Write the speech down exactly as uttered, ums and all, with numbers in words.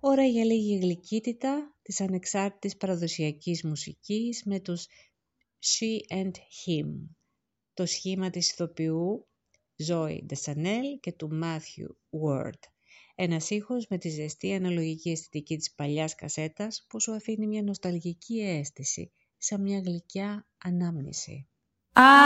Ώρα για λίγη γλυκύτητα της ανεξάρτητης παραδοσιακής μουσικής με τους She and Him, το σχήμα της ηθοποιού Zoe Deschanel και του Matthew Ward. Ένας ήχος με τη ζεστή αναλογική αισθητική της παλιάς κασέτας που σου αφήνει μια νοσταλγική αίσθηση, σαν μια γλυκιά ανάμνηση.